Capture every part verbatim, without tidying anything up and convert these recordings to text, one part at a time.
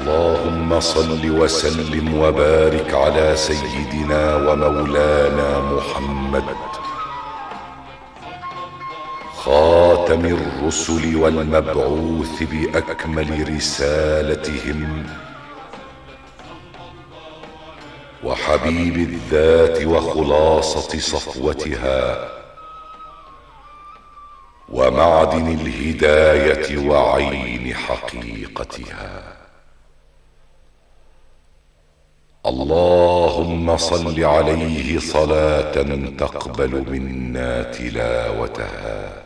اللهم صل وسلم وبارك على سيدنا ومولانا محمد خاتم الرسل والمبعوث بأكمل رسالتهم وحبيب الذات وخلاصة صفوتها ومعدن الهداية وعين حقيقتها. اللهم صل عليه صلاة تقبل منا تلاوتها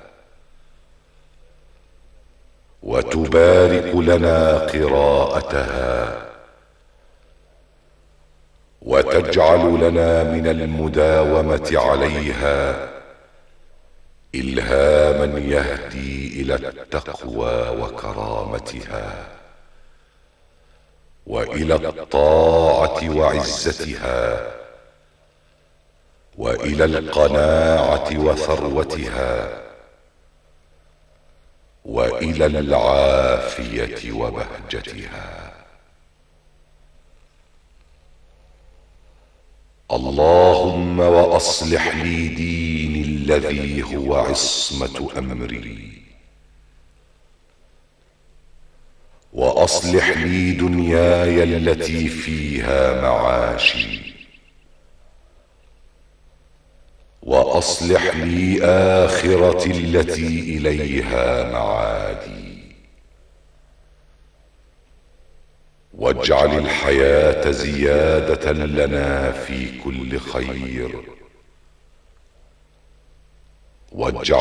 وتبارك لنا قراءتها وتجعل لنا من المداومة عليها إلهاما يهدي إلى التقوى وكرامتها وإلى الطاعة وعزتها وإلى القناعة وثروتها وإلى العافية وبهجتها. اللهم وأصلح لي ديني الذي هو عصمة أمري وأصلح لي دنياي التي فيها معاشي وأصلح لي آخرتي التي إليها معادي واجعل الحياة زيادة لنا في كل خير واجعل